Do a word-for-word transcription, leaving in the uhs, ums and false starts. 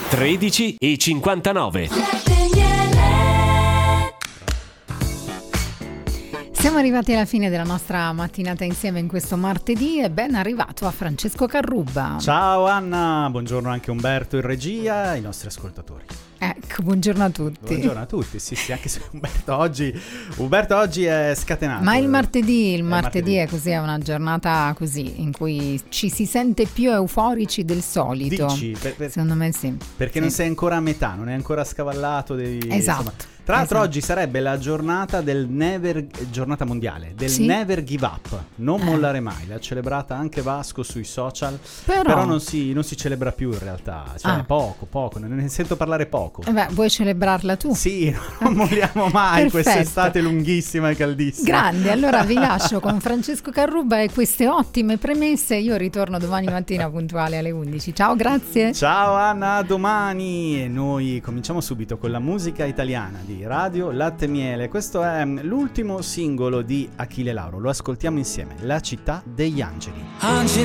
tredici e cinquantanove. Siamo arrivati alla fine della nostra mattinata insieme in questo martedì e ben arrivato a Francesco Carrubba. Ciao Anna, buongiorno anche Umberto in regia e ai nostri ascoltatori. Ecco, buongiorno a tutti. Buongiorno a tutti, sì sì, anche se Umberto oggi, Umberto oggi è scatenato. Ma il martedì, il è martedì, martedì è così, è una giornata così, in cui ci si sente più euforici del solito. Dici, per, per, Secondo me sì. Perché sì. non sei ancora a metà, non è ancora scavallato. Devi, esatto. Insomma. Tra l'altro esatto. oggi sarebbe la giornata del never, giornata mondiale, del sì? never give up, non eh. mollare mai, l'ha celebrata anche Vasco sui social, però, però non, si, non si celebra più in realtà, cioè ah. poco, poco, ne, ne sento parlare poco. Eh beh, vuoi celebrarla tu? Sì, non molliamo mai Perfetto. quest'estate lunghissima e caldissima. Grande, allora vi lascio con Francesco Carrubba e queste ottime premesse, io ritorno domani mattina puntuale alle undici. Ciao, grazie. Ciao Anna, a domani e noi cominciamo subito con la musica italiana di Radio Latte Miele. Questo è l'ultimo singolo di Achille Lauro, lo ascoltiamo insieme, La città degli angeli. Angeli